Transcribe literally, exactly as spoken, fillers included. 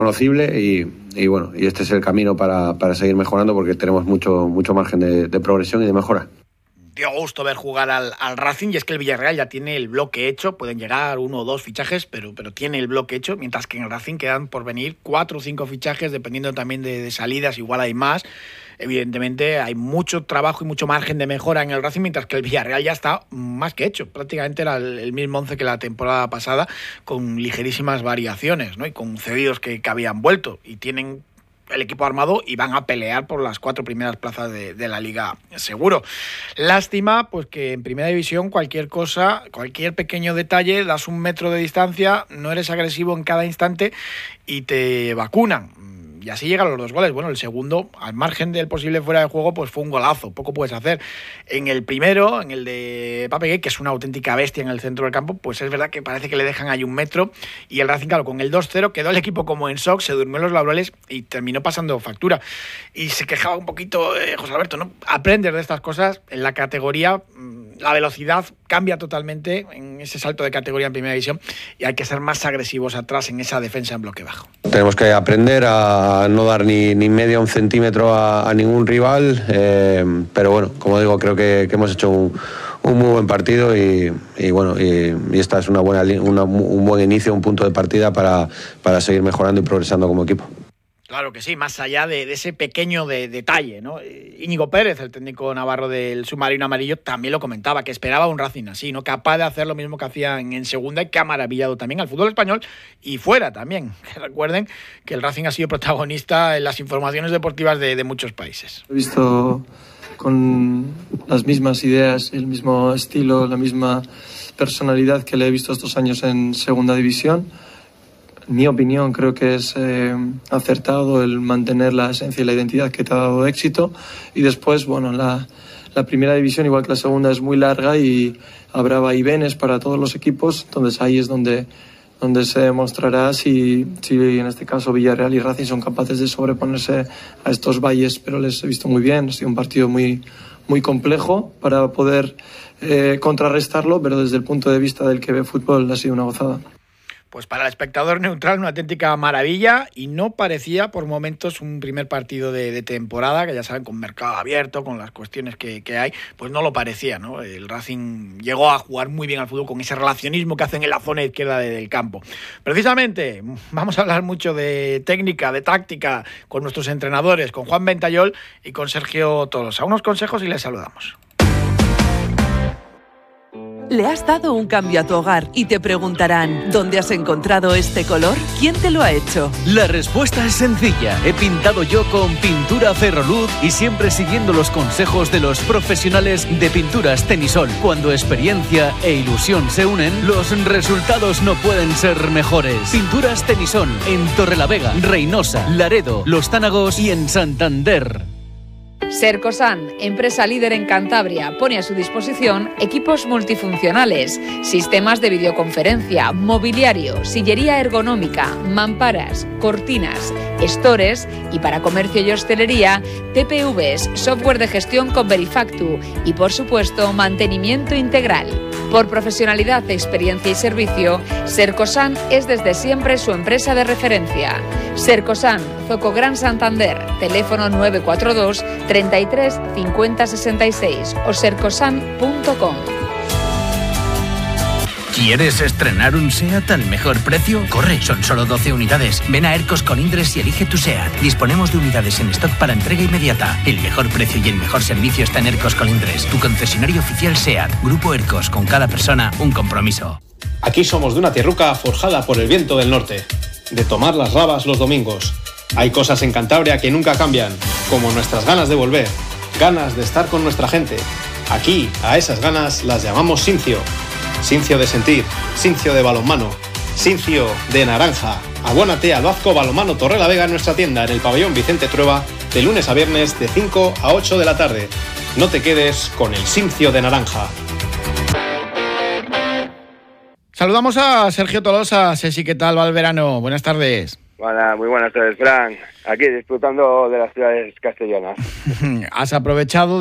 conocible y, y bueno, y este es el camino para, para seguir mejorando porque tenemos mucho, mucho margen de, de progresión y de mejora. Dio gusto ver jugar al, al Racing, y es que el Villarreal ya tiene el bloque hecho, pueden llegar uno o dos fichajes, pero, pero tiene el bloque hecho, mientras que en el Racing quedan por venir cuatro o cinco fichajes, dependiendo también de, de salidas, igual hay más. Evidentemente hay mucho trabajo y mucho margen de mejora en el Racing, mientras que el Villarreal ya está más que hecho. Prácticamente era el, el mismo once que la temporada pasada, con ligerísimas variaciones, ¿no? Y con cedidos que, que habían vuelto y tienen el equipo armado y van a pelear por las cuatro primeras plazas de, de la Liga, seguro. Lástima, pues que en Primera División cualquier cosa, cualquier pequeño detalle, das un metro de distancia, no eres agresivo en cada instante y te vacunan. Y así llegan los dos goles. Bueno, el segundo, al margen del posible fuera de juego, pues fue un golazo, poco puedes hacer. En el primero, en el de Pape, que es una auténtica bestia en el centro del campo, pues es verdad que parece que le dejan ahí un metro, y el Racing, claro, con el dos cero quedó el equipo como en shock, se durmió en los laureles y terminó pasando factura. Y se quejaba un poquito eh, José Alberto, ¿no? Aprendes de estas cosas en la categoría, la velocidad cambia totalmente en ese salto de categoría en Primera División y hay que ser más agresivos atrás en esa defensa en bloque bajo. Tenemos que aprender a no dar ni, ni medio un centímetro a, a ningún rival, eh, pero bueno, como digo, creo que, que hemos hecho un, un muy buen partido y, y bueno, y, y esta es una buena, una, un buen inicio, un punto de partida para, para seguir mejorando y progresando como equipo. Claro que sí, más allá de, de ese pequeño de, detalle, ¿no? Íñigo Pérez, el técnico navarro del submarino amarillo, también lo comentaba, que esperaba un Racing así, ¿no? Capaz de hacer lo mismo que hacía en, en segunda, y que ha maravillado también al fútbol español y fuera también. Que recuerden que el Racing ha sido protagonista en las informaciones deportivas de, de muchos países. He visto con las mismas ideas, el mismo estilo, la misma personalidad que le he visto estos años en segunda división. En mi opinión, creo que es eh, acertado el mantener la esencia y la identidad que te ha dado éxito. Y después, bueno, la, la primera división, igual que la segunda, es muy larga y habrá vaivenes para todos los equipos. Entonces ahí es donde, donde se demostrará si, si en este caso Villarreal y Racing son capaces de sobreponerse a estos valles. Pero les he visto muy bien, ha sido un partido muy, muy complejo para poder eh, contrarrestarlo, pero desde el punto de vista del que ve fútbol ha sido una gozada. Pues para el espectador neutral una auténtica maravilla, y no parecía por momentos un primer partido de, de temporada, que ya saben, con mercado abierto, con las cuestiones que, que hay, pues no lo parecía, ¿no? El Racing llegó a jugar muy bien al fútbol con ese relacionismo que hacen en la zona izquierda de, del campo. Precisamente vamos a hablar mucho de técnica, de táctica, con nuestros entrenadores, con Juan Ventayol y con Sergio Tolosa. Unos consejos y les saludamos. Le has dado un cambio a tu hogar y te preguntarán, ¿dónde has encontrado este color? ¿Quién te lo ha hecho? La respuesta es sencilla. He pintado yo con Pintura Ferroluz y siempre siguiendo los consejos de los profesionales de Pinturas Tenisol. Cuando experiencia e ilusión se unen, los resultados no pueden ser mejores. Pinturas Tenisol en Torrelavega, Reynosa, Laredo, Los Tánagos y en Santander. Sercosan, empresa líder en Cantabria, pone a su disposición equipos multifuncionales, sistemas de videoconferencia, mobiliario, sillería ergonómica, mamparas, cortinas, estores y para comercio y hostelería, T P Vs, software de gestión con Verifactu y, por supuesto, mantenimiento integral. Por profesionalidad, experiencia y servicio, Sercosan es desde siempre su empresa de referencia. Sercosan, Zoco Gran Santander, teléfono nueve cuatro dos, treinta y tres, cincuenta, sesenta y seis o sercosan punto com. ¿Quieres estrenar un SEAT al mejor precio? Corre, son solo doce unidades. Ven a Ercos Colindres y elige tu SEAT. Disponemos de unidades en stock para entrega inmediata. El mejor precio y el mejor servicio está en Ercos Colindres, tu concesionario oficial SEAT. Grupo Ercos, con cada persona un compromiso. Aquí somos de una tierruca forjada por el viento del norte, de tomar las rabas los domingos. Hay cosas en Cantabria que nunca cambian, como nuestras ganas de volver, ganas de estar con nuestra gente. Aquí, a esas ganas las llamamos Sincio. Sincio de sentir, Sincio de balonmano, Sincio de naranja. Abónate al Vasco Balonmano Torrelavega en nuestra tienda en el pabellón Vicente Trueba de lunes a viernes de cinco a ocho de la tarde. No te quedes con el Sincio de naranja. Saludamos a Sergio Tolosa. Ceci, ¿qué tal va el verano? Buenas tardes. Hola, muy buenas tardes, Fran. Aquí disfrutando de las ciudades castellanas. ¿Has aprovechado